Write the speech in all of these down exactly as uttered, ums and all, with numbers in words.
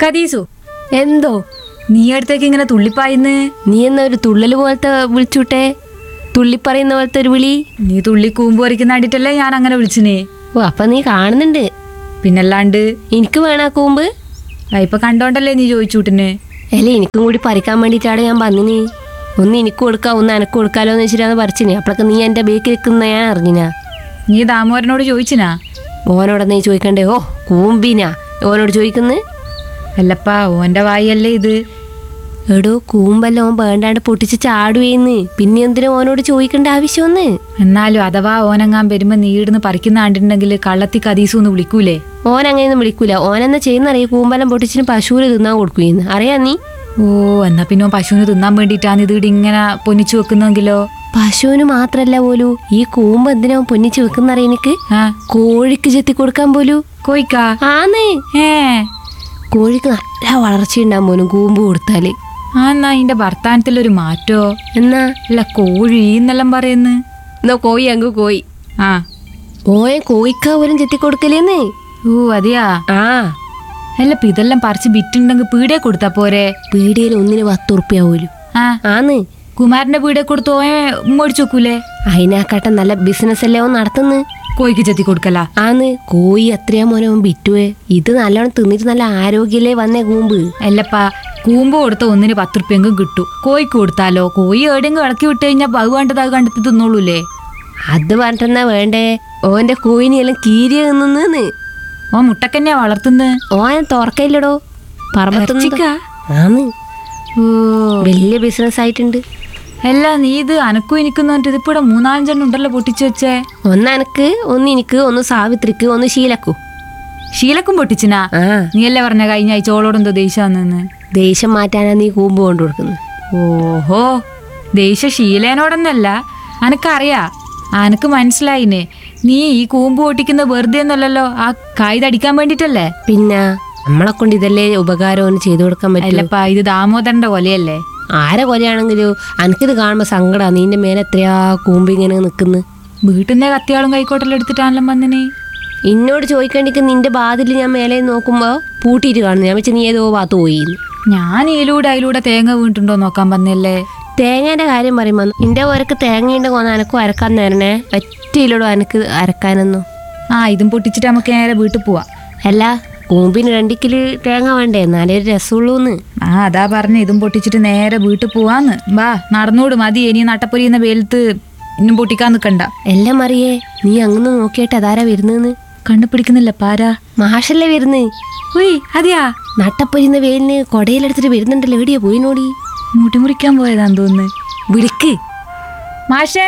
കദീസു, എന്തോ നീ അടുത്തേക്ക് ഇങ്ങനെ തുള്ളിപ്പായിന്ന്? നീ എന്നാ ഒരു തുള്ളൽ പോലത്തെ വിളിച്ചുട്ടെ, തുള്ളിപ്പറയുന്ന പോലത്തെ ഒരു വിളി. നീ തുള്ളി കൂമ്പ് പറിക്കുന്ന കണ്ടിട്ടല്ലേ ഞാൻ അങ്ങനെ വിളിച്ചിനെ. ഓ, അപ്പൊ നീ കാണുന്നുണ്ട്. പിന്നല്ലാണ്ട് എനിക്ക് വേണാ കൂമ്പ്? ഇപ്പൊ കണ്ടോണ്ടല്ലേ നീ ചോദിച്ചൂട്ടിന്. അല്ല, എനിക്കും കൂടി പറിക്കാൻ വേണ്ടിയിട്ടാണ് ഞാൻ വന്നിന്. ഒന്ന് എനിക്ക് കൊടുക്കാം, ഒന്ന് എനക്ക് കൊടുക്കാലോ എന്ന് വെച്ചിട്ടാണ് പറിച്ചിന്. അപ്പോഴൊക്കെ നീ എൻ്റെ ബേക്കിൽ നിൽക്കുന്ന ഞാൻ അറിഞ്ഞിനാ. നീ ദാമോദരനോട് ചോദിച്ചിനാ? ഓനോട് നീ ചോദിക്കണ്ടേ? ഓ, കൂമ്പിനാ ഓനോട് ചോദിക്കുന്നത്? അല്ലപ്പാ, ഓന്റെ വായല്ലേ ഇത്. എടോ, കൂമ്പല്ല ഓൻ വേണ്ടാണ്ട് പൊട്ടിച്ച് ചാടുവേന്ന്. പിന്നെ എന്തിനാ ഓനോട് ചോദിക്കേണ്ട ആവശ്യമൊന്ന്? എന്നാലും അഥവാ ഓനങ്ങാൻ വരുമ്പോ നീ ഇടുന്ന് പറിക്കുന്ന കണ്ടിട്ടുണ്ടെങ്കിൽ കള്ളത്തി കദീസു എന്ന് വിളിക്കൂലേ? ഓൻ അങ്ങനെയൊന്നും വിളിക്കൂല. ഓനെന്നാ ചെയ്യുന്നറിയ, കൂമ്പെല്ലാം പൊട്ടിച്ചിന് പശുവിന് തിന്നാൻ കൊടുക്കുകയെന്ന് അറിയാ നീ? ഓ, എന്നാ പിന്നെ പശുവിന് തിന്നാൻ വേണ്ടിയിട്ടാണ് ഇത് ഇവിടെ ഇങ്ങനെ പൊന്നിച്ചു വെക്കുന്നെങ്കിലോ? പശുവിന് മാത്രല്ല പോലൂ, ഈ കൂമ്പ് എന്തിനാ പൊന്നിച്ച് വെക്കുന്നറിയ എനിക്ക്? കോഴിക്ക് ചെത്തി കൊടുക്കാൻ പോലൂ. കോഴിക്കാ? ആന്ന്. ഏ കോഴിക്ക് നല്ല വളർച്ചയുണ്ടാകും പോലും കൂമ്പ് കൊടുത്താല്. ആ, എന്നാ അതിന്റെ വർത്താനത്തിലൊരു മാറ്റോ? എന്നാ അല്ല, കോഴി എന്നെല്ലാം പറയുന്നു. എന്നാ കോഴി അങ്ങ് കോഴി. ആ, ഓയെ കോഴിക്കാ പോലും ചെത്തി കൊടുക്കലേന്ന്. ഓ അതെയാ? ആ, അല്ല, ഇപ്പൊ ഇതെല്ലാം പറിച്ച് വിറ്റുണ്ടെങ്കിൽ പീടിയെ കൊടുത്താ പോരെ? പീടികയിൽ ഒന്നിന് പത്ത് ഉറുപ്പ്യ പോലും. ആ, ആന്ന്. കുമാരന്റെ പീടിയെ കൊടുത്ത് ഓയെ മേടിച്ചു വെക്കൂലേ? അതിനാക്കാട്ടം നല്ല ബിസിനസ് അല്ലേ ഓൻ നടത്തുന്നു. കോഴിക്ക് ചെത്തി കൊടുക്കല? ആന്ന്. കോഴി എത്രയാ മോനെ ഓൻ വിറ്റുവേ. ഇത് നല്ലോണം തിന്നിട്ട് നല്ല ആരോഗ്യല്ലേ വന്നേ കൂമ്പ്. അല്ലപ്പാ, കൂമ്പ് കൊടുത്ത ഒന്നിന് പത്ത് റുപ്യെങ്കിലും കിട്ടൂ. കോഴിക്ക് കൊടുത്താലോ? കോഴി എവിടെയെങ്കിലും ഇളക്കി വിട്ട് കഴിഞ്ഞാൽ ബഹു കണ്ടത് അത് കണ്ടെത്തി തിന്നോളൂല്ലേ? അത് പറഞ്ഞെന്നാ വേണ്ടേ? ഓന്റെ കോഴിനെല്ലാം കീരിയ തിന്നുന്ന്. ഓ മുട്ടക്കന്നെയാ വളർത്തുന്നു. ഓൻ തുറക്കയില്ലടോ, പറമ്പത്തുനിന്ന്. ആന്ന്. ഓ, വലിയ ബിസിനസ് ആയിട്ടുണ്ട്. അല്ല, നീ ഇത് അനക്കും എനിക്കും പറഞ്ഞിട്ട് ഇതിപ്പോ ഇവിടെ മൂന്നാലഞ്ചെണ്ണം ഉണ്ടല്ലോ പൊട്ടിച്ചു വെച്ചേ. ഒന്ന് അനക്ക്, ഒന്ന് എനിക്ക്, ഒന്ന് സാവിത്രിക്ക്, ഒന്ന് ശീലക്കൂ. ശീലക്കും പൊട്ടിച്ചിനാ? ആ, നീയല്ലേ പറഞ്ഞ കഴിഞ്ഞ ആഴ്ച ഓളോടെന്തോ ദേഷ്യാന്ന്. ദേഷ്യം മാറ്റാനാ നീ കൂമ്പ് കൊണ്ടു കൊടുക്കുന്നത്? ഓഹോ, ദേഷ്യ ശീലേനോടൊന്നല്ല, അനക്കറിയാ, അനക്ക് മനസ്സിലായിനെ. നീ ഈ കൂമ്പ് പൊട്ടിക്കുന്ന വെറുതെ ഒന്നല്ലല്ലോ, ആ കായ് തടിക്കാൻ വേണ്ടിട്ടല്ലേ? പിന്നെ നമ്മളെ കൊണ്ട് ഇതല്ലേ ഉപകാരം ഒന്ന് ചെയ്തു കൊടുക്കാൻ പറ്റില്ല. അല്ലപ്പാ, ഇത് ദാമോദരന്റെ കൊലയല്ലേ? ആരെ കൊലയാണെങ്കിലും അനക്കിത് കാണുമ്പോ സങ്കടാ. നീന്റെ മേലെ എത്രയാ കൂമ്പ് ഇങ്ങനെ നിക്കുന്നു. വീട്ടിന്റെ കത്തിയാളും കൈക്കോട്ടെല്ലാം എടുത്തിട്ടാണല്ലോ വന്നിന്. എന്നോട് ചോദിക്കണ്ടിക്ക് നിന്റെ ബാതിൽ ഞാൻ മേലെ നോക്കുമ്പോ പൂട്ടിയിട്ട് കാണുന്നു. ഞാൻ വെച്ചാൽ നീ ഏതോ ഭാഗത്ത് പോയിന്ന്. ഞാൻ ഇതിലൂടെ അതിലൂടെ തേങ്ങ വീണിട്ടുണ്ടോ നോക്കാൻ വന്നല്ലേ. തേങ്ങേന്റെ കാര്യം പറയുമ്പോ നിന്റെ ഓരക്ക് തേങ്ങയുടെ കൊന്ന എനക്കും അരക്കാൻ തരണേ. ഒറ്റയിലൂടെ എനക്ക് അരക്കാനൊന്നും. ആ, ഇതും പൊട്ടിച്ചിട്ട് നമുക്ക് നേരെ വീട്ടിൽ പോവാ. അല്ല, കൂമ്പിന് രണ്ടിക്കില് തേങ്ങ വേണ്ടേ, എന്നാലേ ഒരു രസമുള്ളൂന്ന്. ആ, അതാ പറഞ്ഞ, ഇതും പൊട്ടിച്ചിട്ട് നേരെ വീട്ടിൽ പോവാന്ന്. വാ, നടന്നോട് മതി. ഇനി നട്ടപ്പൊരിയുന്ന വെയിലത്ത് ഇന്നും പൊട്ടിക്കാൻ നിക്കണ്ട. എല്ലാം അറിയേ, നീ അങ്ങനെ നോക്കിയിട്ട് അതാരാ വരുന്നെന്ന് കണ്ടുപിടിക്കുന്നില്ല. പാരാ? മാഷല്ലേ വരുന്ന്. ഉയ്, അതെയാ? നട്ടപ്പൊരിയുന്ന വെയിലിന് കൊടയിലെടുത്തിട്ട് വരുന്നുണ്ടല്ലോ. എവിടെയാ പോയി നോടി? മുടി മുറിക്കാൻ പോയതാന്ന് തോന്നുന്നു. വിളിക്ക്. മാഷേ,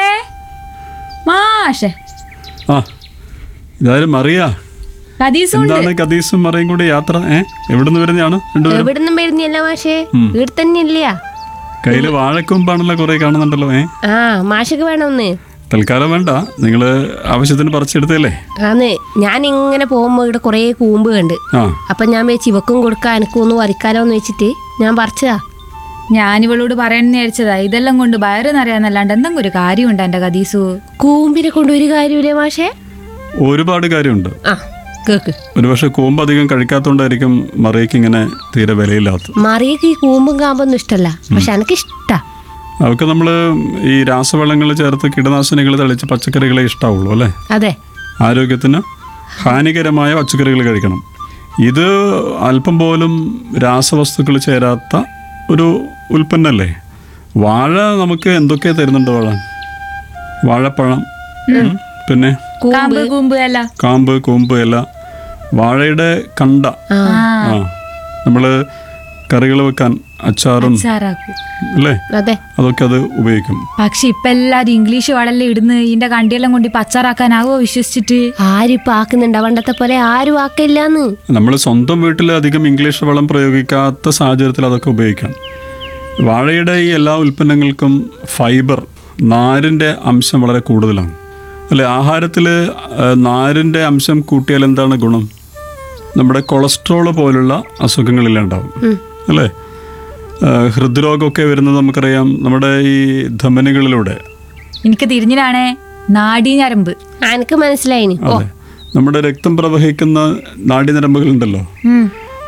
മാഷേ. ആ, ഇതായാലും മറിയാ. എന്താണ് കദീസും മറിയും കൂടി യാത്ര? ഏഹ് എവിടുന്ന് വരുന്നതാണ്? എവിടുന്നും വരുന്നല്ല മാഷേ, വീട് തന്നെ ഇല്ല. കയ്യില് വാഴക്കൊമ്പാണല്ലോ കുറെ കാണുന്നുണ്ടല്ലോ. ഏഹ് ആ, മാഷക്ക് വേണമെന്ന്. തൽക്കാലം വേണ്ട, നിങ്ങള് ആവശ്യത്തിന് പറിച്ചെടുത്തല്ലേ? ആന്ന്. ഞാൻ ഇങ്ങനെ പോകുമ്പോ ഇവിടെ കൊറേ കൂമ്പ് കണ്ട്. ആ, അപ്പൊ ഞാൻ വെച്ച് ഇവക്കും കൊടുക്കാൻ എനിക്കും ഒന്ന് വറിക്കാലോന്ന് വെച്ചിട്ട് ഞാൻ പറിച്ചതാ. ഞാനിവളോട് പറയാനെന്ന് വിചാരിച്ചതാ. ഇതെല്ലാം കൊണ്ട് വയറ് നിറയാന്നല്ലാണ്ട് എന്തെങ്കിലും ഒരു കാര്യമുണ്ട് എന്റെ കദീസു? കൂമ്പിനെ കൊണ്ട് ഒരു കാര്യമില്ലേ മാഷേ? ഒരുപാട് കാര്യമുണ്ട്. ആ, കേക്ക്. ഒരു പക്ഷെ കൂമ്പ് അധികം കഴിക്കാത്തോണ്ടായിരിക്കും മറിയക്ക് ഇങ്ങനെ തീരെ വിലയില്ലാത്ത. മറിയക്ക് ഈ കൂമ്പും കാമ്പൊന്നും ഇഷ്ടല്ല, പക്ഷെ എനിക്ക് ഇഷ്ടാ. അവർക്ക് നമ്മള് ഈ രാസവളങ്ങൾ ചേർത്ത് കീടനാശിനികൾ തളിച്ച് പച്ചക്കറികളെ ഇഷ്ടാവുള്ളൂ അല്ലേ? അതെ. ആരോഗ്യത്തിന് ഹാനികരമായ പച്ചക്കറികൾ കഴിക്കണം. ഇത് അല്പം പോലും രാസവസ്തുക്കൾ ചേരാത്ത ഒരു ഉൽപ്പന്നല്ലേ. വാഴ നമുക്ക് എന്തൊക്കെ തരുന്നുണ്ട്? വാഴ, വാഴപ്പഴം, പിന്നെ കാമ്പ്, കൂമ്പ്, ഇല, കാമ്പ്, കൂമ്പ്, ഇല, വാഴയുടെ കണ്ട. ആ, നമ്മള് കറികൾ വെക്കാൻ, അച്ചാറും അല്ലേ, അതൊക്കെ അത് ഉപയോഗിക്കും. പക്ഷെ ഇപ്പൊ എല്ലാരും ഇംഗ്ലീഷ് വളല്ലേ ഇടുന്ന്. ഇതിന്റെ കണ്ടിയെല്ലാം കൊണ്ട് ഇപ്പൊ അച്ചാറാക്കാനാവോ വിശ്വസിച്ചിട്ട്? ആരും ഇപ്പൊ ആക്കുന്നുണ്ട് പണ്ടത്തെ പോലെ? ആരും ആക്കില്ലാന്ന്. നമ്മൾ സ്വന്തം വീട്ടിൽ അധികം ഇംഗ്ലീഷ് വളം പ്രയോഗിക്കാത്ത സാഹചര്യത്തിൽ അതൊക്കെ ഉപയോഗിക്കാം. വാഴയുടെ ഈ എല്ലാ ഉൽപ്പന്നങ്ങൾക്കും ഫൈബർ, നാരിൻ്റെ അംശം വളരെ കൂടുതലാണ് അല്ലേ? ആഹാരത്തിൽ നാരിൻ്റെ അംശം കൂട്ടിയാൽ എന്താണ് ഗുണം? നമ്മുടെ കൊളസ്ട്രോൾ പോലുള്ള അസുഖങ്ങളില്ലാണ്ടാവും അല്ലേ? ഹൃദ്രോഗമൊക്കെ വരുന്നത് നമുക്കറിയാം നമ്മുടെ ഈ ധമനികളിലൂടെ. എനിക്ക് തിരിഞ്ഞിനാണേ നാഡീഞരമ്പ്. എനിക്ക് മനസ്സിലായി. അതെ, നമ്മുടെ രക്തം പ്രവഹിക്കുന്ന നാഡീഞരമ്പുകളുണ്ടല്ലോ,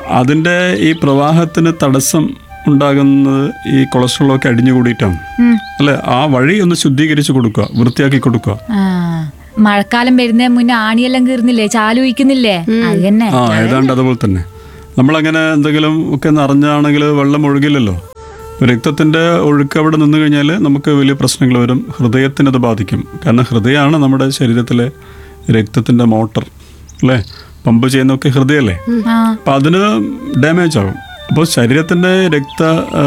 അതിൻ്റെ ഈ പ്രവാഹത്തിന് തടസ്സം ഉണ്ടാകുന്നത് ഈ കൊളസ്ട്രോളൊക്കെ അടിഞ്ഞു കൂടിയിട്ടാണ്. അല്ലെ, ആ വഴി ഒന്ന് ശുദ്ധീകരിച്ച് കൊടുക്കുക, വൃത്തിയാക്കി കൊടുക്കുക. ആ മഴക്കാലം വരുന്നേ മുന്നേ ആണിയെല്ലാം കീറുന്നില്ലേ, ചാലു ഒഴിക്കുന്നില്ലേ, അത് തന്നെ. ആ ഏതാണ്ട് അതുപോലെ തന്നെ. നമ്മളങ്ങനെ എന്തെങ്കിലും ഒക്കെ നിറഞ്ഞാണെങ്കിൽ വെള്ളം ഒഴുകില്ലല്ലോ. രക്തത്തിൻ്റെ ഒഴുക്ക് അവിടെ നിന്ന് കഴിഞ്ഞാൽ നമുക്ക് വലിയ പ്രശ്നങ്ങൾ വരും. ഹൃദയത്തിനത് ബാധിക്കും. കാരണം ഹൃദയമാണ് നമ്മുടെ ശരീരത്തിലെ രക്തത്തിൻ്റെ മോട്ടർ, അല്ലേ? പമ്പ് ചെയ്യുന്നതൊക്കെ ഹൃദയമല്ലേ. അപ്പം അതിന് ഡാമേജ് ആകും. അപ്പോൾ ശരീരത്തിൻ്റെ രക്ത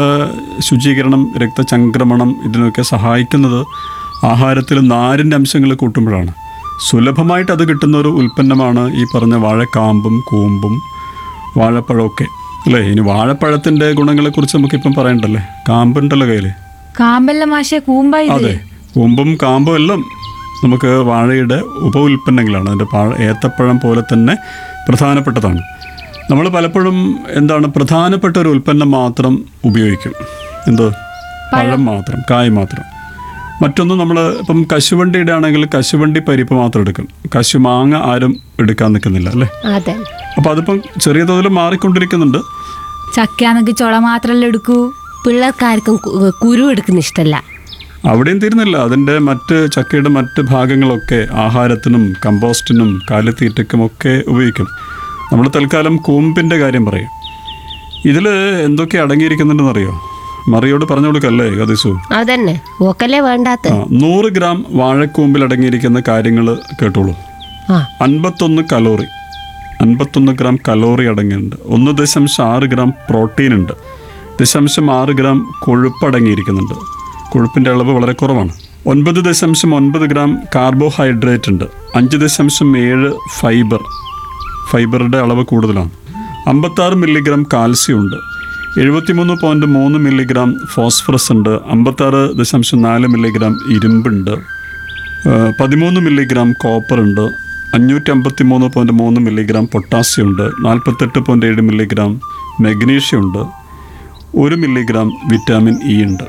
ശുചീകരണം, രക്തചംക്രമണം ഇതിനൊക്കെ സഹായിക്കുന്നത് ആഹാരത്തിൽ നാരിൻ്റെ അംശങ്ങൾ കൂട്ടുമ്പോഴാണ്. സുലഭമായിട്ട് അത് കിട്ടുന്ന ഒരു ഉൽപ്പന്നമാണ് ഈ പറഞ്ഞ വാഴക്കാമ്പും കൂമ്പും വാഴപ്പഴമൊക്കെ, അല്ലേ? ഇനി വാഴപ്പഴത്തിൻ്റെ ഗുണങ്ങളെക്കുറിച്ച് നമുക്കിപ്പം പറയണ്ടല്ലേ. കാമ്പുണ്ടല്ലോ കയ്യിൽ. കാമ്പല്ല മാഷെ, കൂമ്പായി. അതെ, കൂമ്പും കാമ്പും എല്ലാം നമുക്ക് വാഴയുടെ ഉപ ഉൽപ്പന്നങ്ങളാണ്. അതിൻ്റെ പാഴ ഏത്തപ്പഴം പോലെ തന്നെ പ്രധാനപ്പെട്ടതാണ്. നമ്മൾ പലപ്പോഴും എന്താണ് പ്രധാനപ്പെട്ട ഒരു ഉൽപ്പന്നം മാത്രം ഉപയോഗിക്കും. എന്തോ പഴം മാത്രം, കായ് മാത്രം. മറ്റൊന്നും നമ്മൾ ഇപ്പം കശുവണ്ടിയുടെ ആണെങ്കിൽ കശുവണ്ടി പരിപ്പ് മാത്രം എടുക്കും. കശുമാങ്ങ ആരും എടുക്കാൻ നിൽക്കുന്നില്ല, അല്ലേ? അതെ. അപ്പം അതിപ്പം ചെറിയ തോതിൽ മാറിക്കൊണ്ടിരിക്കുന്നുണ്ട്. ചക്കയാണെങ്കിൽ ചുള മാത്രമല്ല എടുക്കൂ. പിള്ളേർക്കാർക്കും കു- കുരു എടുക്കുന്ന ഇഷ്ടമല്ല. അവിടെയും തീരുന്നില്ല. അതിൻ്റെ മറ്റ് ചക്കയുടെ മറ്റ് ഭാഗങ്ങളൊക്കെ ആഹാരത്തിനും കമ്പോസ്റ്റിനും കാലിത്തീറ്റയ്ക്കും ഒക്കെ ഉപയോഗിക്കും. നമ്മൾ തൽക്കാലം കൂമ്പിൻ്റെ കാര്യം പറയും. ഇതിൽ എന്തൊക്കെ അടങ്ങിയിരിക്കുന്നുണ്ടെന്നറിയോ? മറിയോട് പറഞ്ഞു കൊടുക്കല്ലേ കദിസു? അതന്നെ ഓക്കല്ലേ വേണ്ടാത്ത. ആ നൂറ് ഗ്രാം വാഴക്കൂമ്പിൽ അടങ്ങിയിരിക്കുന്ന കാര്യങ്ങൾ കേട്ടോളൂ. ആ അൻപത്തൊന്ന് കലോറി അൻപത്തൊന്ന് ഗ്രാം കലോറി അടങ്ങിയിട്ടുണ്ട്. ഒന്ന് ദശാംശം ആറ് ഗ്രാം പ്രോട്ടീൻ ഉണ്ട്. ദശാംശം ആറ് ഗ്രാം കൊഴുപ്പ് അടങ്ങിയിരിക്കുന്നുണ്ട്. കൊഴുപ്പിൻ്റെ അളവ് വളരെ കുറവാണ്. ഒൻപത് ദശാംശം ഒൻപത് ഗ്രാം കാർബോഹൈഡ്രേറ്റ് ഉണ്ട്. അഞ്ച് ദശാംശം ഏഴ് ഫൈബർ ഫൈബറുടെ അളവ് കൂടുതലാണ്. അമ്പത്താറ് മില്ലിഗ്രാം കാൽസ്യം ഉണ്ട്. എഴുപത്തിമൂന്ന് പോയിൻറ്റ് മൂന്ന് മില്ലിഗ്രാം ഫോസ്ഫറസ് ഉണ്ട്. അമ്പത്താറ് ദശാംശം നാല് മില്ലിഗ്രാം ഇരുമ്പുണ്ട്. പതിമൂന്ന് മില്ലിഗ്രാം കോപ്പർ ഉണ്ട്. അഞ്ഞൂറ്റി അമ്പത്തി മൂന്ന് പോയിൻറ്റ് മൂന്ന് മില്ലിഗ്രാം പൊട്ടാസ്യം ഉണ്ട്. നാൽപ്പത്തെട്ട് പോയിൻറ്റ് ഏഴ് മില്ലിഗ്രാം മെഗ്നീഷ്യം ഉണ്ട്. ഒരു മില്ലിഗ്രാം വിറ്റാമിൻ ഇ ഉണ്ട്.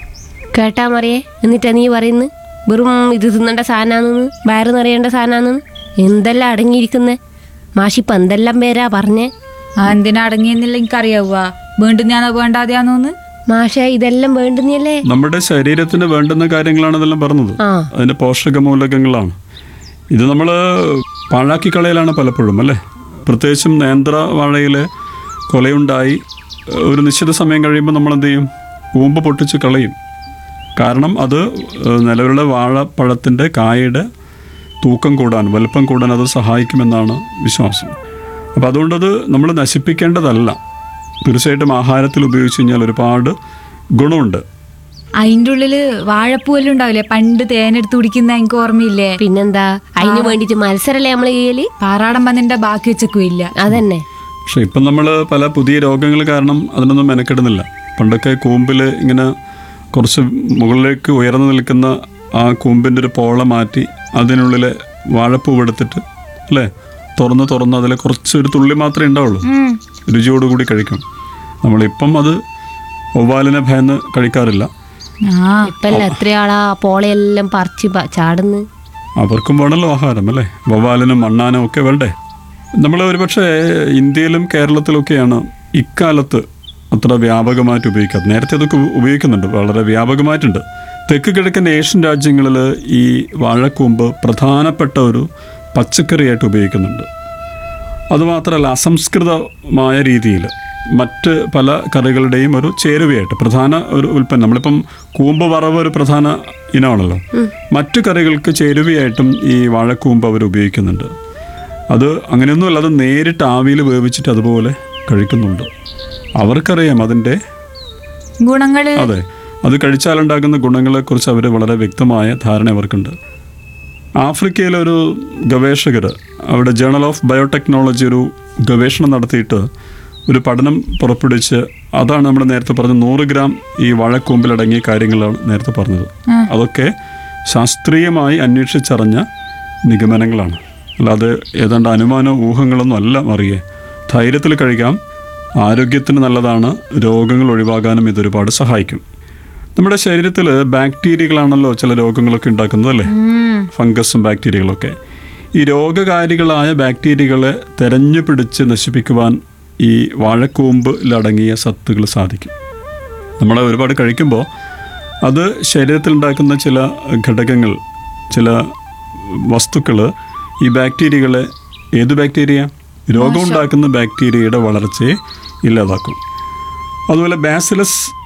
കേട്ടാ മറിയേ, എന്നിട്ടാ നീ പറയുന്നു വെറും ഇത് തിന്നേണ്ട സാധനമാണെന്ന്, വയറ് നിറയേണ്ട സാധനമാണെന്ന്. എന്തെല്ലാം അടങ്ങിയിരിക്കുന്നേ മാഷിപ്പം എന്തെല്ലാം പേരാ പറഞ്ഞേ. ആ എന്തിനാ അടങ്ങിയെന്നില്ല എനിക്കറിയാവുക. വേണ്ടുന്നാണോ വേണ്ടാതെയാണോന്ന്? മാഷേ ഇതെല്ലാം വേണ്ടുന്നല്ലേ. നമ്മുടെ ശരീരത്തിന് വേണ്ടുന്ന കാര്യങ്ങളാണ് ഇതെല്ലാം പറഞ്ഞത്. ആ അതിൻ്റെ പോഷകമൂലകങ്ങളാണ്. ഇത് നമ്മൾ പാഴാക്കി കളയലാണ് പലപ്പോഴും, അല്ലേ? പ്രത്യേകിച്ചും നേന്ത്ര വാഴയിൽ കൊലയുണ്ടായി ഒരു നിശ്ചിത സമയം കഴിയുമ്പോൾ നമ്മൾ എന്ത് ചെയ്യും? കൂമ്പ് പൊട്ടിച്ച് കളയും. കാരണം അത് നിലവിലുള്ള വാഴപ്പഴത്തിൻ്റെ കായയുടെ തൂക്കം കൂടാൻ, വലുപ്പം കൂടാൻ അത് സഹായിക്കുമെന്നാണ് വിശ്വാസം. അപ്പോൾ അതുകൊണ്ടത് നമ്മൾ നശിപ്പിക്കേണ്ടതല്ല. തീർച്ചയായിട്ടും ആഹാരത്തിൽ ഉപയോഗിച്ച് കഴിഞ്ഞാൽ ഒരുപാട് ഗുണമുണ്ട്. അതിൻ്റെ ഉള്ളില് വാഴപ്പൂവെല്ലാം ഉണ്ടാവില്ലേ, പണ്ട് തേനെടുത്ത് കുടിക്കുന്ന എനിക്ക് ഓർമ്മയില്ലേ? പിന്നെന്താ, അതിന് വേണ്ടിട്ട് മത്സരല്ലേ നമ്മള് ചെയ്യല്. പാറാടൻ പന്നിന്റെ ബാക്കി വെച്ചേക്കും ഇല്ല. അതന്നെ. പക്ഷെ ഇപ്പം നമ്മൾ പല പുതിയ രോഗങ്ങൾ കാരണം അതിനൊന്നും മെനക്കെടുന്നില്ല. പണ്ടൊക്കെ കൂമ്പിൽ ഇങ്ങനെ കുറച്ച് മുകളിലേക്ക് ഉയർന്നു നിൽക്കുന്ന ആ കൂമ്പിൻ്റെ ഒരു പോള മാറ്റി അതിനുള്ളിലെ വാഴപ്പൂവ് എടുത്തിട്ട്, അല്ലേ, തുറന്ന് തുറന്ന് അതിൽ കുറച്ച് ഒരു തുള്ളി മാത്രമേ ഉണ്ടാവുള്ളൂ. രുചിയോടുകൂടി കഴിക്കും. നമ്മളിപ്പം അത് ഒവ്വാലിനെ ഭയന്ന് കഴിക്കാറില്ല. ആ ഇപ്പല്ല എത്രയാളാ പോളയെല്ലാം പറിച്ച് പ- ചാടുന്ന്. അവർക്കും വേണമല്ലോ ആഹാരം, അല്ലേ? വവ്വാലിനും മണ്ണാനും ഒക്കെ വേണ്ടേ? നമ്മൾ ഒരുപക്ഷെ ഇന്ത്യയിലും കേരളത്തിലൊക്കെയാണ് ഇക്കാലത്ത് അത്ര വ്യാപകമായിട്ട് ഉപയോഗിക്കാത്തത്. നേരത്തെ അതൊക്കെ ഉപയോഗിക്കുന്നുണ്ട്, വളരെ വ്യാപകമായിട്ടുണ്ട്. തെക്ക് കിഴക്കൻ ഏഷ്യൻ രാജ്യങ്ങളിൽ ഈ വാഴക്കൂമ്പ് പ്രധാനപ്പെട്ട ഒരു പച്ചക്കറിയായിട്ട് ഉപയോഗിക്കുന്നുണ്ട്. അതുമാത്രമല്ല, അസംസ്കൃതമായ രീതിയിൽ മറ്റ് പല കറികളുടെയും ഒരു ചേരുവയായിട്ട് പ്രധാന ഒരു ഉൽപ്പന്നം. നമ്മളിപ്പം കൂമ്പ് വറവ് ഒരു പ്രധാന ഇനമാണല്ലോ. മറ്റു കറികൾക്ക് ചേരുവയായിട്ടും ഈ വാഴക്കൂമ്പ് അവർ ഉപയോഗിക്കുന്നുണ്ട്. അത് അങ്ങനെയൊന്നുമല്ല, അത് നേരിട്ട് ആവിയിൽ വേവിച്ചിട്ട് അതുപോലെ കഴിക്കുന്നുണ്ട്. അവർക്കറിയാം അതിൻ്റെ ഗുണങ്ങള്. അതെ, അത് കഴിച്ചാലുണ്ടാകുന്ന ഗുണങ്ങളെക്കുറിച്ച് അവർ വളരെ വ്യക്തമായ ധാരണ അവർക്കുണ്ട്. ആഫ്രിക്കയിലൊരു ഗവേഷകർ അവിടെ ജേണൽ ഓഫ് ബയോടെക്നോളജി ഒരു ഗവേഷണം നടത്തിയിട്ട് ഒരു പഠനം പുറപ്പെടുവിച്ച്, അതാണ് നമ്മൾ നേരത്തെ പറഞ്ഞ നൂറ് ഗ്രാം ഈ വാഴക്കൂമ്പിലടങ്ങിയ കാര്യങ്ങളാണ് നേരത്തെ പറഞ്ഞത്. അതൊക്കെ ശാസ്ത്രീയമായി അന്വേഷിച്ചറിഞ്ഞ നിഗമനങ്ങളാണ്. അല്ലാതെ ഏതാണ്ട് അനുമാനോ ഊഹങ്ങളൊന്നും അല്ല മറിയേ. ധൈര്യത്തിൽ കഴിക്കാം, ആരോഗ്യത്തിന് നല്ലതാണ്, രോഗങ്ങൾ ഒഴിവാകാനും ഇതൊരുപാട് സഹായിക്കും. നമ്മുടെ ശരീരത്തിൽ ബാക്ടീരിയകളാണല്ലോ ചില രോഗങ്ങളൊക്കെ ഉണ്ടാക്കുന്നത്, അല്ലേ? ഫംഗസും ബാക്ടീരിയകളൊക്കെ. ഈ രോഗകാരികളായ ബാക്ടീരിയകളെ തെരഞ്ഞു പിടിച്ച് നശിപ്പിക്കുവാൻ ഈ വാഴക്കൂമ്പിലടങ്ങിയ സത്തുകൾ സാധിക്കും. നമ്മൾ ഒരുപാട് കഴിക്കുമ്പോൾ അത് ശരീരത്തിലുണ്ടാക്കുന്ന ചില ഘടകങ്ങൾ, ചില വസ്തുക്കൾ ഈ ബാക്ടീരിയകളെ, ഏത് ബാക്ടീരിയ, രോഗമുണ്ടാക്കുന്ന ബാക്ടീരിയയുടെ വളർച്ചയെ ഇല്ലാതാക്കും. അതുപോലെ ബാസിലസ്